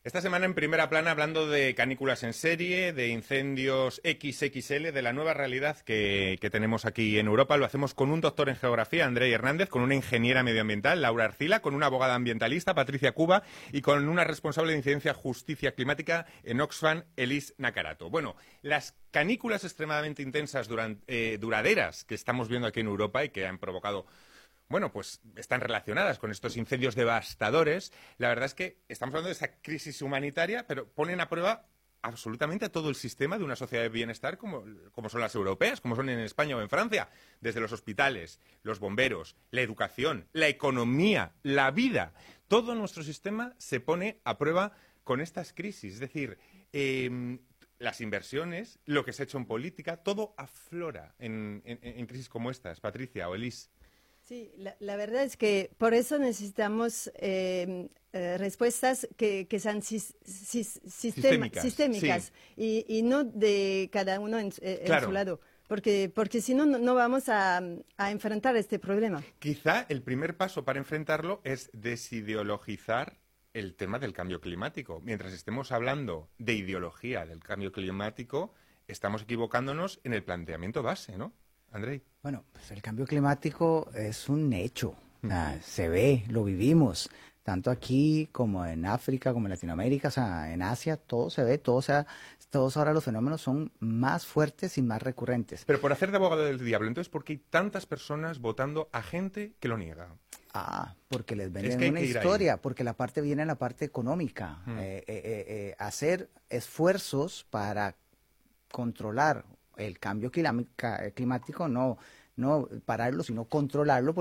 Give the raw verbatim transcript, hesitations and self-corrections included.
Esta semana en Primera Plana hablando de canículas en serie, de incendios equis equis ele, de la nueva realidad que, que tenemos aquí en Europa. Lo hacemos con un doctor en geografía, Andrei Hernández, con una ingeniera medioambiental, Laura Arcila, con una abogada ambientalista, Patricia Cuba, y con una responsable de incidencia justicia climática en Oxfam, Elise Nakarato. Bueno, las canículas extremadamente intensas, durante, eh, duraderas, que estamos viendo aquí en Europa y que han provocado... Bueno, pues están relacionadas con estos incendios devastadores. La verdad es que estamos hablando de esa crisis humanitaria, pero ponen a prueba absolutamente todo el sistema de una sociedad de bienestar como, como son las europeas, como son en España o en Francia, desde los hospitales, los bomberos, la educación, la economía, la vida. Todo nuestro sistema se pone a prueba con estas crisis. Es decir, eh, las inversiones, lo que se ha hecho en política, todo aflora en, en, en crisis como estas. Patricia o Elise. Sí, la, la verdad es que por eso necesitamos eh, eh, respuestas que, que sean sis, sis, sistema, sistémicas, sistémicas sí. y, y no de cada uno en, en claro. su lado, porque, porque si no, no vamos a, a enfrentar este problema. Quizá el primer paso para enfrentarlo es desideologizar el tema del cambio climático. Mientras estemos hablando de ideología del cambio climático, estamos equivocándonos en el planteamiento base, ¿no? Andrei. Bueno, pues el cambio climático es un hecho, o sea, se ve, lo vivimos, tanto aquí como en África, como en Latinoamérica, o sea, en Asia, todo se ve, todo, o sea, todos ahora los fenómenos son más fuertes y más recurrentes. Pero por hacer de abogado del diablo, entonces, ¿por qué hay tantas personas votando a gente que lo niega? Ah, porque les venden es que una historia, porque la parte viene en la parte económica, hmm. eh, eh, eh, hacer esfuerzos para controlar el cambio climático, no, no pararlo, sino controlarlo.